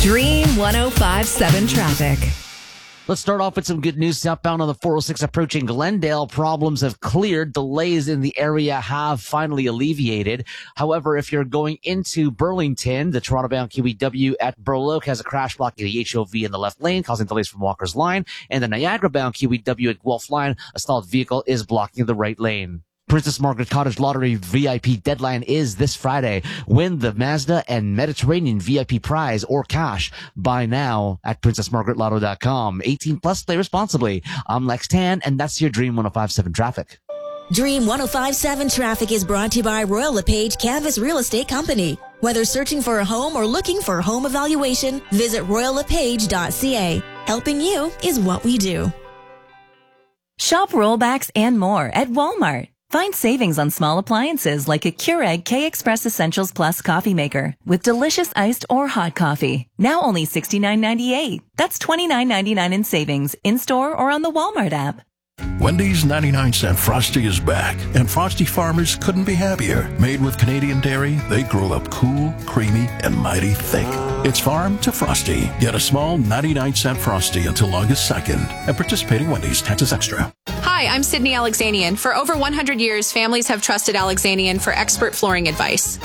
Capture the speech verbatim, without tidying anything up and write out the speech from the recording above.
Dream one oh five point seven traffic. Let's start off with some good news. Southbound on the four oh six approaching Glendale, problems have cleared. Delays in the area have finally alleviated. However, if you're going into Burlington, the Toronto-bound Q E W at Burloak has a crash blocking the H O V in the left lane, causing delays from Walker's Line. And the Niagara-bound Q E W at Guelph Line, a stalled vehicle is blocking the right lane. Princess Margaret Cottage Lottery V I P deadline is this Friday. Win the Mazda and Mediterranean V I P prize or cash. Buy now at princess margaret lotto dot com. eighteen plus, play responsibly. I'm Lex Tan, and that's your Dream one oh five point seven traffic. Dream one oh five point seven traffic is brought to you by Royal LePage Canvas Real Estate Company. Whether searching for a home or looking for a home evaluation, visit royal lepage dot c a. Helping you is what we do. Shop rollbacks and more at Walmart. Find savings on small appliances like a Keurig K-Express Essentials Plus coffee maker with delicious iced or hot coffee. Now only sixty-nine ninety-eight. That's twenty-nine ninety-nine in savings in-store or on the Walmart app. Wendy's ninety-nine cent Frosty is back, and Frosty farmers couldn't be happier. Made with Canadian dairy, they grow up cool, creamy, and mighty thick. It's farm to Frosty. Get a small ninety-nine cent Frosty until August second at participating Wendy's. Taxes extra. Hi, I'm Sydney Alexanian. For over one hundred years, families have trusted Alexanian for expert flooring advice.